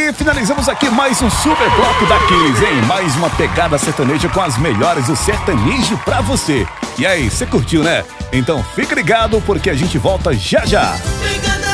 E finalizamos aqui mais um super bloco da Kiss, hein? Mais uma pegada sertaneja com as melhores do sertanejo pra você. E aí, você curtiu, né? Então fique ligado porque a gente volta já já.